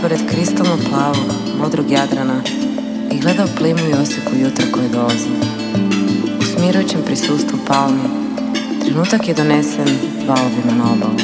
pored kristalno plavog, modrog Jadrana i gledao plimu i osjeku jutra koje dolazi. U smirujućem prisustvu palmi, trenutak je donesen valovima na obalu.